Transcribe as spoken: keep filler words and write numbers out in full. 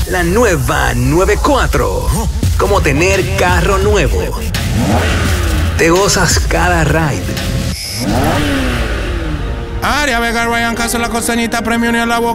La nueva noventa y cuatro. Como tener carro nuevo. Te gozas cada ride. Aria Vega, Ryan Castro, la costeñita, premio ni a la boca.